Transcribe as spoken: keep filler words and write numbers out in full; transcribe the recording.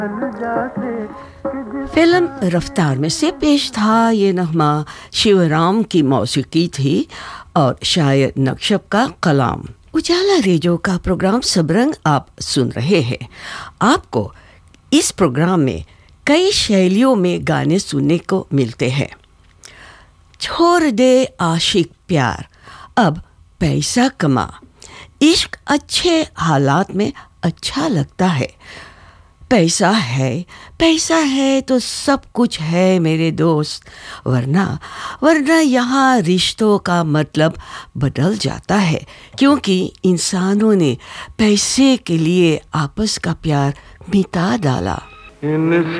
Film रफ्तार में से पेश था ये नगमा, शिवराम की मौसीकी थी और शायर नक्शब का कलाम। उजाला रेडियो का प्रोग्राम सबरंग आप सुन रहे हैं। आपको इस प्रोग्राम में कई शैलियों में गाने सुनने को मिलते हैं। छोड़ दे आशिक प्यार, अब पैसा कमा। इश्क अच्छे हालात में अच्छा लगता है। पैसा है, पैसा है तो सब कुछ है मेरे दोस्त, वरना वरना यहाँ रिश्तों का मतलब बदल जाता है, क्योंकि इंसानों ने पैसे के लिए आपस का प्यार मिटा डाला।